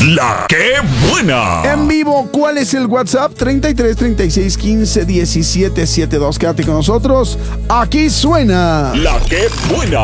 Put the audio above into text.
La que buena. En vivo, ¿cuál es el WhatsApp? 33 36 15 17 72. Quédate con nosotros. Aquí suena La que buena.